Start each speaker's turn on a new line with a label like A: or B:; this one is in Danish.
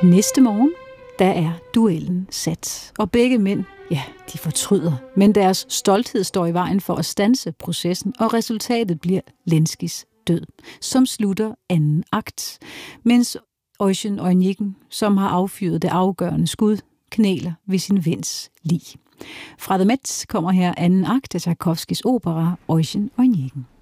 A: Næste morgen, der er duellen sat. Og begge mænd, ja, de fortryder. Men deres stolthed står i vejen for at standse processen, og resultatet bliver Lenskis død, som slutter anden akt. Mens Eugen Onegin, som har affyret det afgørende skud, knæler ved sin vens lig. Fra The Met kommer her anden akt af Tchaikovskys opera Eugen Onegin.